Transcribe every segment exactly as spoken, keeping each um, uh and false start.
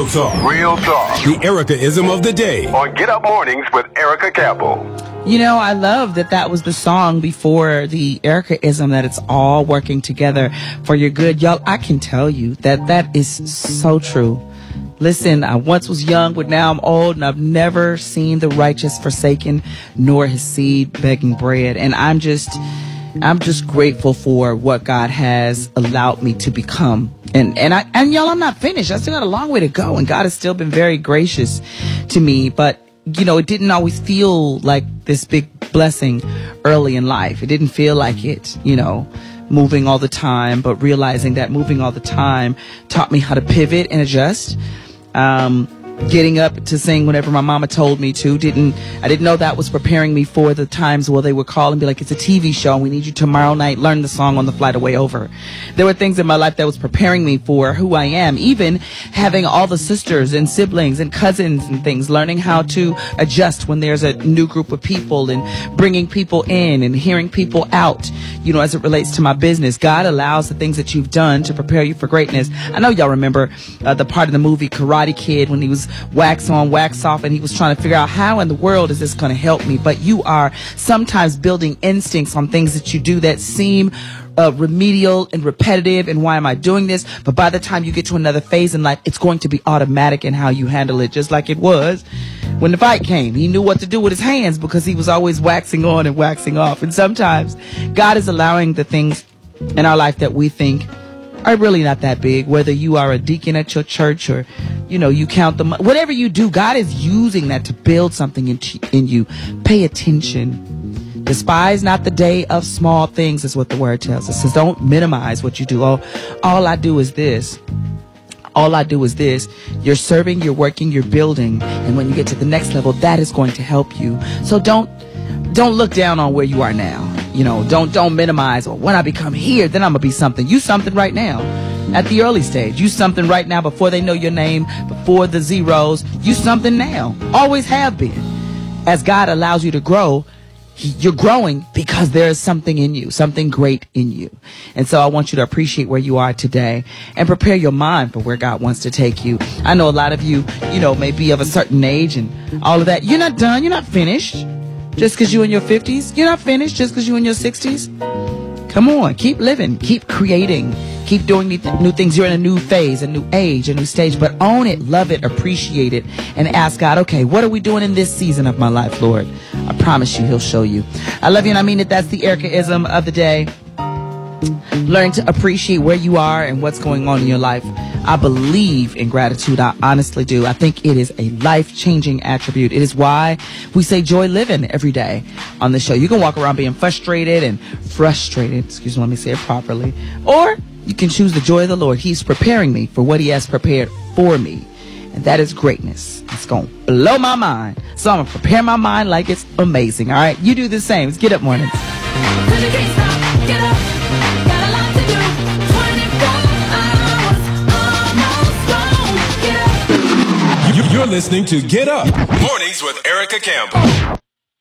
Real talk. Real talk. The Erica-ism of the day. On Get Up Mornings with Erica Campbell. You know, I love that that was the song before the Erica-ism, that it's all working together for your good. Y'all, I can tell you that that is so true. Listen, I once was young, but now I'm old, and I've never seen the righteous forsaken, nor his seed begging bread. And I'm just, I'm just grateful for what God has allowed me to become. And, and I, and y'all, I'm not finished. I still got a long way to go, and God has still been very gracious to me. But, you know, it didn't always feel like this big blessing early in life. It didn't feel like it, you know, moving all the time, but realizing that moving all the time taught me how to pivot and adjust. Um, getting up to sing whenever my mama told me to. Didn't, I didn't know that was preparing me for the times where they would call and be like, it's a T V show and we need you tomorrow night. Learn the song on the flight away over. There were things in my life that was preparing me for who I am. Even having all the sisters and siblings and cousins and things, learning how to adjust when there's a new group of people and bringing people in and hearing people out, you know, as it relates to my business. God allows the things that you've done to prepare you for greatness. I know y'all remember uh, the part of the movie Karate Kid when he was wax on, wax off, and he was trying to figure out how in the world is this going to help me. But you are sometimes building instincts on things that you do that seem uh, remedial and repetitive, and why am I doing this? But by the time you get to another phase in life, it's going to be automatic in how you handle it, just like it was when the fight came. He knew what to do with his hands because he was always waxing on and waxing off. And sometimes God is allowing the things in our life that we think are really not that big, whether you are a deacon at your church or, you know, you count the money. Whatever you do, God is using that to build something in, in you. Pay attention. Despise not the day of small things is what the word tells us. It says don't minimize what you do. Oh, all I do is this. All I do is this. You're serving, you're working, you're building. And when you get to the next level, that is going to help you. So don't, don't look down on where you are now. You know, don't, don't minimize, or when I become here, then I'm going to be something. You something right now at the early stage. You something right now before they know your name, before the zeros. You something now. Always have been. As God allows you to grow, he, you're growing because there is something in you, something great in you. And so I want you to appreciate where you are today and prepare your mind for where God wants to take you. I know a lot of you, you know, may be of a certain age and all of that. You're not done. You're not finished. Just because you're in your fifties, you're not finished. Just because you're in your sixties, come on, keep living, keep creating, keep doing new things. You're in a new phase, a new age, a new stage, but own it, love it, appreciate it, and ask God, okay, what are we doing in this season of my life, Lord? I promise you, he'll show you. I love you, and I mean it. That's the Erica-ism of the day. Learn to appreciate where you are and what's going on in your life. I believe in gratitude. I honestly do. I think it is a life-changing attribute. It is why we say joy living every day on the show. You can walk around being frustrated and frustrated. Excuse me, let me say it properly. Or you can choose the joy of the Lord. He's preparing me for what he has prepared for me. And that is greatness. It's going to blow my mind. So I'm going to prepare my mind like it's amazing. All right? You do the same. It's Get Up Mornings. You're listening to Get Up Mornings with Erica Campbell.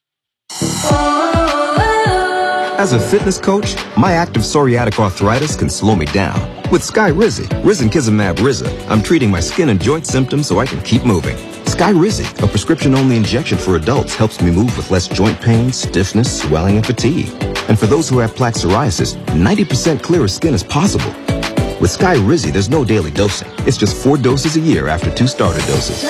As a fitness coach, my active psoriatic arthritis can slow me down. With Skyrizi, Risankizumab Riza, I'm treating my skin and joint symptoms so I can keep moving. Skyrizi, a prescription-only injection for adults, helps me move with less joint pain, stiffness, swelling, and fatigue. And for those who have plaque psoriasis, ninety percent clearer skin is possible. With Skyrizi, there's no daily dosing. It's just four doses a year after two starter doses.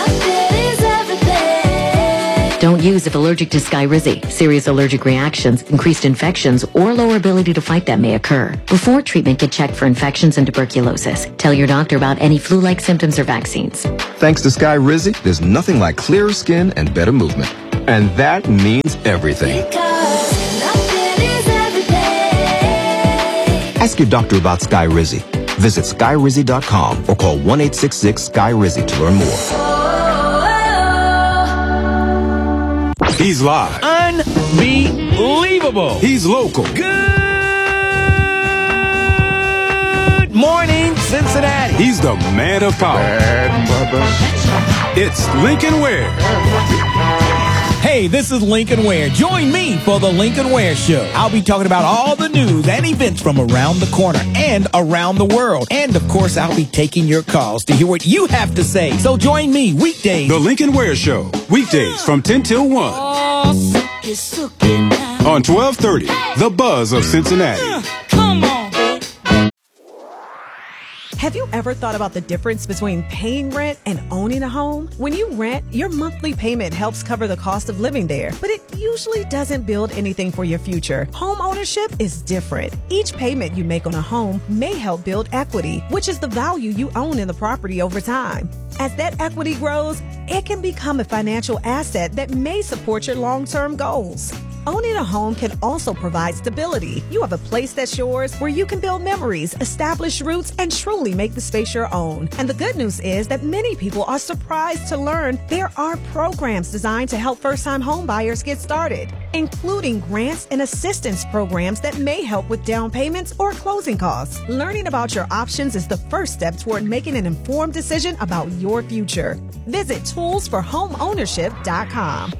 Don't use if allergic to Skyrizi. Serious allergic reactions, increased infections, or lower ability to fight them may occur. Before treatment, get checked for infections and tuberculosis. Tell your doctor about any flu-like symptoms or vaccines. Thanks to Skyrizi, there's nothing like clearer skin and better movement. And that means everything. Ask your doctor about Skyrizi. Visit Skyrizi dot com or call one eight six six Skyrizi to learn more. He's live. Unbelievable. He's local. Good morning, Cincinnati. He's the man of power. Bad mother. It's Lincoln Ware. Hey, this is Lincoln Ware. Join me for the Lincoln Ware Show. I'll be talking about all the news and events from around the corner and around the world. And, of course, I'll be taking your calls to hear what you have to say. So join me weekdays. The Lincoln Ware Show, weekdays from ten till one. On twelve thirty, The Buzz of Cincinnati. Come on. Have you ever thought about the difference between paying rent and owning a home? When you rent, your monthly payment helps cover the cost of living there, but it usually doesn't build anything for your future. Home ownership is different. Each payment you make on a home may help build equity, which is the value you own in the property over time. As that equity grows, it can become a financial asset that may support your long-term goals. Owning a home can also provide stability. You have a place that's yours where you can build memories, establish roots, and truly make the space your own. And the good news is that many people are surprised to learn there are programs designed to help first-time home buyers get started, including grants and assistance programs that may help with down payments or closing costs. Learning about your options is the first step toward making an informed decision about your future. Visit tools for home ownership dot com.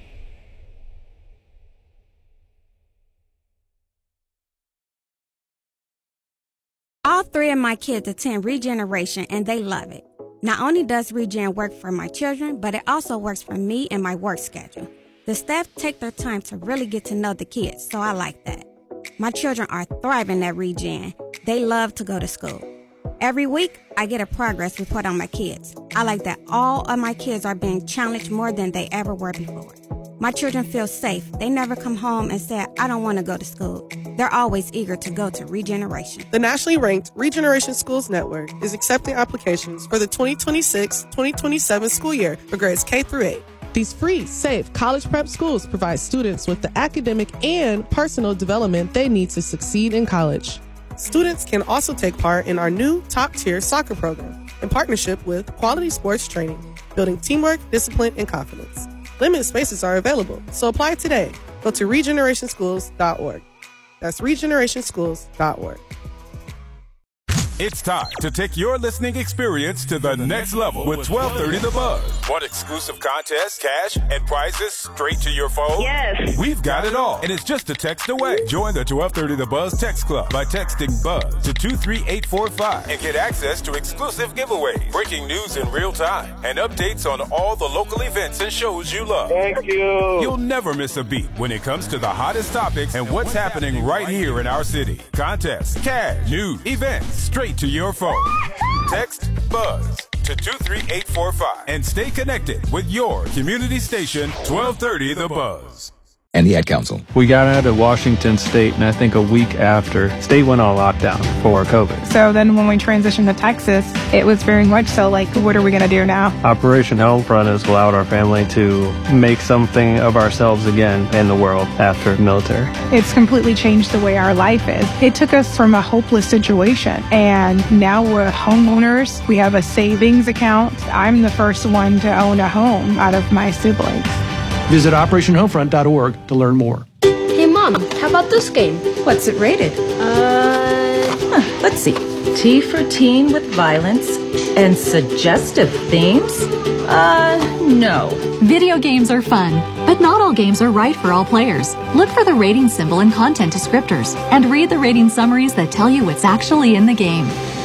All three of my kids attend Regeneration, and they love it. Not only does Regen work for my children, but it also works for me and my work schedule. The staff take their time to really get to know the kids, so I like that. My children are thriving at Regen. They love to go to school. Every week, I get a progress report on my kids. I like that all of my kids are being challenged more than they ever were before. My children feel safe. They never come home and say, I don't want to go to school. They're always eager to go to Regeneration. The nationally ranked Regeneration Schools Network is accepting applications for the twenty twenty-six twenty twenty-seven school year for grades K through eight. These free, safe college prep schools provide students with the academic and personal development they need to succeed in college. Students can also take part in our new top-tier soccer program in partnership with Quality Sports Training, building teamwork, discipline, and confidence. Limited spaces are available, so apply today. Go to regeneration schools dot org. That's regeneration schools dot org. It's time to take your listening experience to the next level with twelve thirty The Buzz. Want exclusive contests, cash, and prizes straight to your phone? Yes. We've got it all, and it's just a text away. Join the twelve thirty The Buzz text club by texting BUZZ to two three eight four five and get access to exclusive giveaways, breaking news in real time, and updates on all the local events and shows you love. Thank you. You'll never miss a beat when it comes to the hottest topics and what's happening right here in our city. Contests, cash, news, events, straight to your phone. Text BUZZ to two three eight four five and stay connected with your community station, twelve thirty The Buzz. And the Ad Council. We got out of Washington State, and I think a week after, state went on lockdown for COVID. So then when we transitioned to Texas, it was very much so like, what are we going to do now? Operation Homefront has allowed our family to make something of ourselves again in the world after military. It's completely changed the way our life is. It took us from a hopeless situation, and now we're homeowners. We have a savings account. I'm the first one to own a home out of my siblings. Visit operation homefront dot org to learn more. Hey, Mom, how about this game? What's it rated? Uh, huh, let's see. T for teen with violence and suggestive themes? Uh, no. Video games are fun, but not all games are right for all players. Look for the rating symbol in content descriptors and read the rating summaries that tell you what's actually in the game.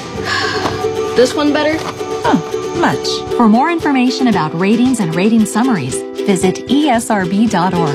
This one better? Huh, much. For more information about ratings and rating summaries, visit E S R B dot org.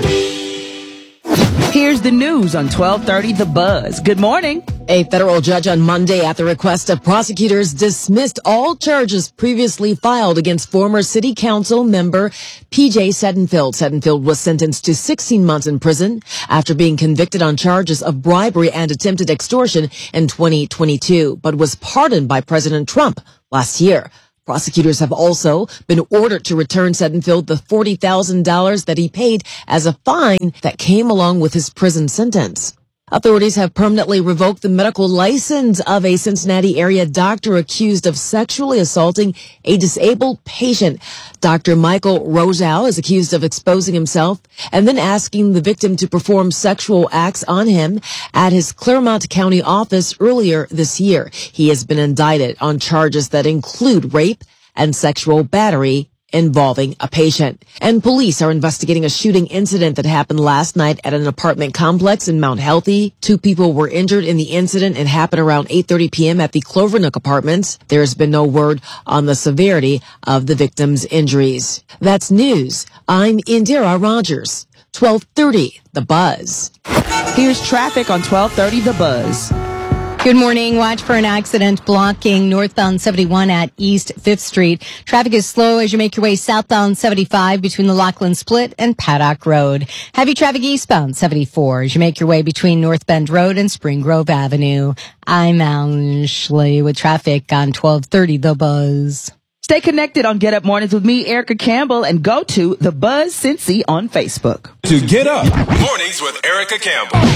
Here's the news on twelve thirty The Buzz. Good morning. A federal judge on Monday, at the request of prosecutors, dismissed all charges previously filed against former city council member P J Settenfield. Settenfield was sentenced to sixteen months in prison after being convicted on charges of bribery and attempted extortion in twenty twenty-two, but was pardoned by President Trump last year. Prosecutors have also been ordered to return Settenfield the forty thousand dollars that he paid as a fine that came along with his prison sentence. Authorities have permanently revoked the medical license of a Cincinnati area doctor accused of sexually assaulting a disabled patient. Doctor Michael Rosow is accused of exposing himself and then asking the victim to perform sexual acts on him at his Clermont County office earlier this year. He has been indicted on charges that include rape and sexual battery involving a patient. And police are investigating a shooting incident that happened last night at an apartment complex in Mount Healthy. Two people were injured in the incident. It happened around eight thirty p.m. at the Clovernook Apartments. There has been no word on the severity of the victim's injuries. That's news. I'm Indira Rogers. twelve thirty, The Buzz. Here's traffic on twelve thirty, The Buzz. Good morning. Watch for an accident blocking northbound seventy-one at East fifth Street. Traffic is slow as you make your way southbound seventy-five between the Lachlan Split and Paddock Road. Heavy traffic eastbound seventy-four as you make your way between North Bend Road and Spring Grove Avenue. I'm Ashley with traffic on twelve thirty The Buzz. Stay connected on Get Up Mornings with me, Erica Campbell, and go to The Buzz Cincy on Facebook. To Get Up Mornings with Erica Campbell.